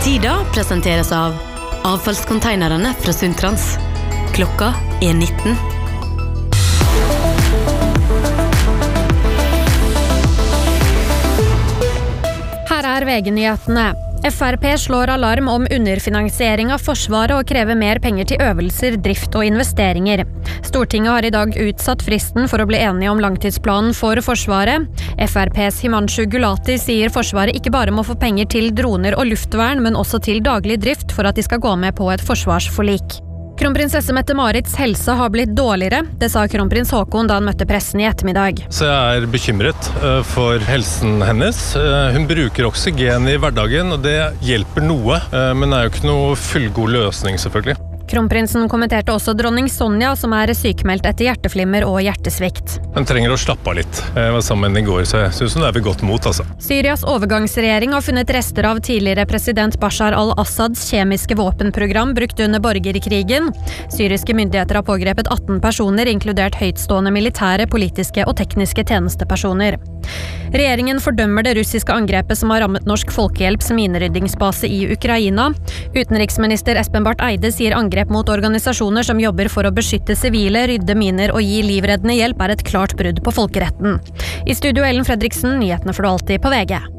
Tida presenteres av avfallskonteinerne fra Sundtrans. Klokka 19. Her VG-nyhetene. FrP slår alarm om underfinansiering av Forsvaret og krever mer penger til øvelser, drift og investeringer. Stortinget har i dag utsatt fristen for å bli enige om langtidsplanen for Forsvaret. FrPs Himanshu Gulati sier Forsvaret ikke bare må få penger til droner og luftvern, men også til daglig drift for at de skal gå med på et forsvarsforlik. Kronprinsesse Mette-Marits helse har blitt dårligere, det sa kronprins Haakon da han møtte pressen i ettermiddag. Så jeg bekymret for helsen hennes. Hun bruker oksygen i hverdagen, og det hjelper noe, men det jo ikke noe fullgod løsning selvfølgelig. Kronprinsen kommenterte også dronning Sonja, som sykemeldt etter hjerteflimmer og hjertesvikt. Hun trenger å slappe av litt. Jeg var sammen med henne i går, så jeg synes hun ved godt mot, altså. Syrias overgangsregjering har funnet rester av tidligere president Bashar al-Assads kjemiske våpenprogram brukt under borgerkrigen. Syriske myndigheter har pågrepet 18 personer, inkludert høytstående militære, politiske og tekniske tjenestepersoner. Regjeringen fordømmer det russiske angrepet som har rammet Norsk Folkehjelps mineryddingsbase i Ukraina. Utenriksminister Espen Barth Eide sier angrep mot organisasjoner som jobber for å beskytte sivile, rydde miner og gi livreddende hjelp et klart brudd på folkeretten. I studio Ellen Fredriksen, nyhetene får du alltid på VG.